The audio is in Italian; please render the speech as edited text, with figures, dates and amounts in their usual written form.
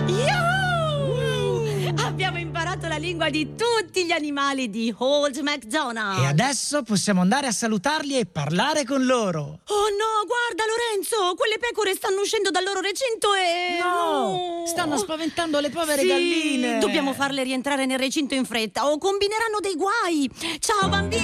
Yuhu! Abbiamo imparato la lingua di tutti gli animali di Old MacDonald. E adesso possiamo andare a salutarli e parlare con loro. Oh no, guarda Lorenzo, quelle pecore stanno uscendo dal loro recinto e... No, stanno spaventando le povere Sì, galline. dobbiamo farle rientrare nel recinto in fretta o combineranno dei guai. Ciao bambini!